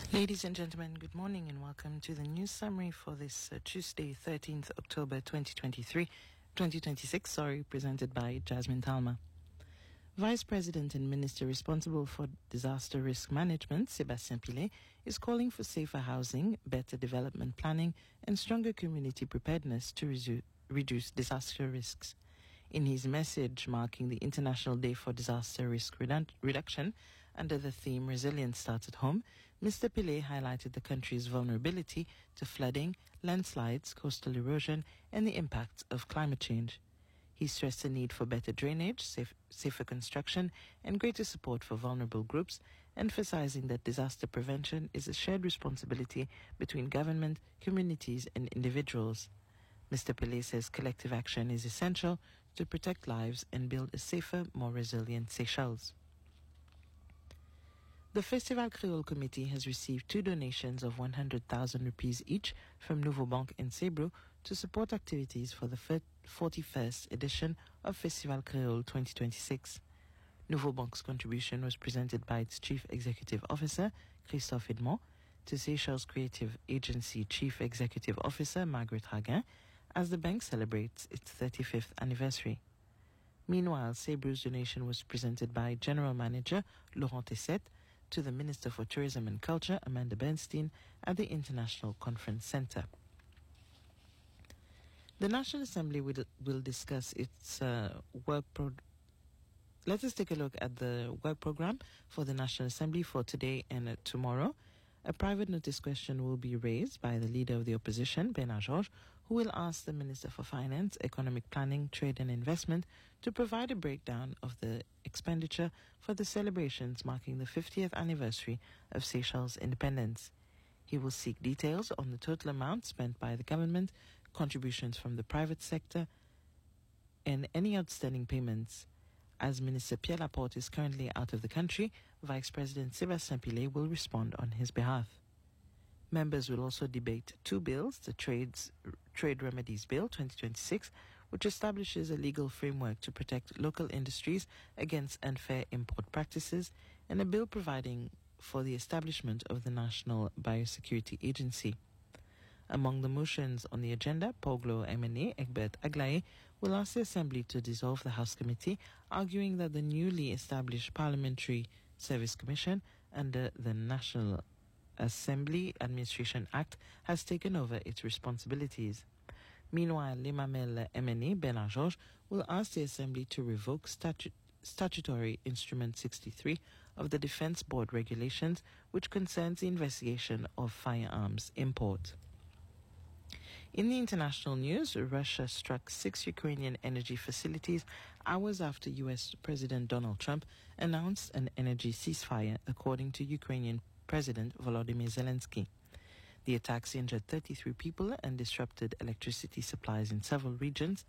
Ladies and gentlemen, good morning and welcome to the news summary for this Tuesday, 13th October 2026, presented by Jasmine Talma. Vice President and Minister responsible for disaster risk management, Sébastien Pillet, is calling for safer housing, better development planning, and stronger community preparedness to reduce disaster risks. In his message marking the International Day for Disaster Risk Reduction under the theme Resilience Starts at Home, Mr. Pillet highlighted the country's vulnerability to flooding, landslides, coastal erosion, and the impacts of climate change. He stressed the need for better drainage, safer construction, and greater support for vulnerable groups, emphasizing that disaster prevention is a shared responsibility between government, communities, and individuals. Mr. Pillet says collective action is essential to protect lives and build a safer, more resilient Seychelles. The Festival Creole Committee has received 2 donations of 100,000 rupees each from Nouveau Bank and Sebro to support activities for the 41st edition of Festival Creole 2026. Nouveau Bank's contribution was presented by its Chief Executive Officer, Christophe Edmond, to Seychelles Creative Agency Chief Executive Officer, Margaret Haguin, as the bank celebrates its 35th anniversary. Meanwhile, Sebro's donation was presented by General Manager Laurent Tesset to the Minister for Tourism and Culture, Amanda Bernstein, at the International Conference Center. The National Assembly will discuss its work program. Let us take a look at the work program for the National Assembly for today and tomorrow. A private notice question will be raised by the Leader of the Opposition, Bernard Georges, who will ask the Minister for Finance, Economic Planning, Trade and Investment to provide a breakdown of the expenditure for the celebrations marking the 50th anniversary of Seychelles' independence. He will seek details on the total amount spent by the government, contributions from the private sector, and any outstanding payments. As Minister Pierre Laporte is currently out of the country, Vice President Sébastien Pillet will respond on his behalf. Members will also debate 2 bills, the Trade Remedies Bill 2026, which establishes a legal framework to protect local industries against unfair import practices, and a bill providing for the establishment of the National Biosecurity Agency. Among the motions on the agenda, Poglo MNA Egbert Aglaé will ask the Assembly to dissolve the House Committee, arguing that the newly established Parliamentary Service Commission under the National Assembly Administration Act has taken over its responsibilities. Meanwhile, Lemamel MNA Bernard Georges will ask the Assembly to revoke Statutory Instrument 63 of the Defense Board regulations, which concerns the investigation of firearms import. In the international news, Russia struck 6 Ukrainian energy facilities hours after U.S. President Donald Trump announced an energy ceasefire, according to Ukrainian President Volodymyr Zelensky. The attacks injured 33 people and disrupted electricity supplies in several regions,